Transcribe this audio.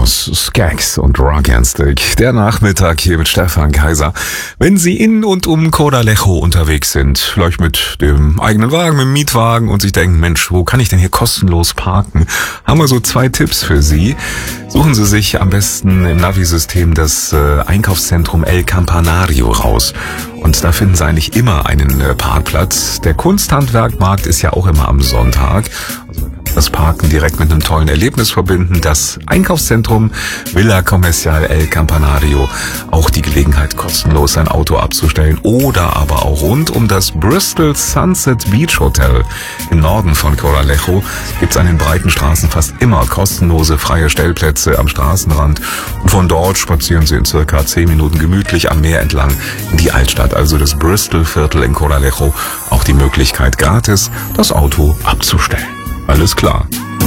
aus Skaggs und Rock and Stick. Der Nachmittag hier mit Stefan Kaiser. Wenn Sie in und um Cordalejo unterwegs sind, vielleicht mit dem eigenen Wagen, mit dem Mietwagen und sich denken, Mensch, wo kann ich denn hier kostenlos parken? Haben wir so 2 Tipps für Sie. Suchen Sie sich am besten im Navi-System das Einkaufszentrum El Campanario raus. Und da finden Sie eigentlich immer einen Parkplatz. Der Kunsthandwerkmarkt ist ja auch immer am Sonntag. Also das Parken direkt mit einem tollen Erlebnis verbinden. Das Einkaufszentrum Villa Comercial El Campanario. Auch die Gelegenheit, kostenlos sein Auto abzustellen. Oder aber auch rund um das Bristol Sunset Beach Hotel im Norden von Cordalejo gibt es an den breiten Straßen fast immer kostenlose freie Stellplätze am Straßenrand. Und von dort spazieren Sie in circa 10 Minuten gemütlich am Meer entlang in die Altstadt, also das Bristol-Viertel in Cordalejo. Auch die Möglichkeit, gratis das Auto abzustellen. Alles klar.